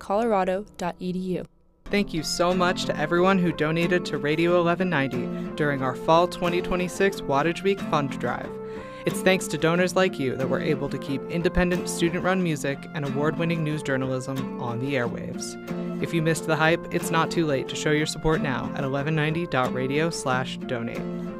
www.colorado.edu. Thank you so much to everyone who donated to Radio 1190 during our Fall 2026 Wattage Week Fund Drive. It's thanks to donors like you that we're able to keep independent student-run music and award-winning news journalism on the airwaves. If you missed the hype, it's not too late to show your support now at 1190.radio/donate.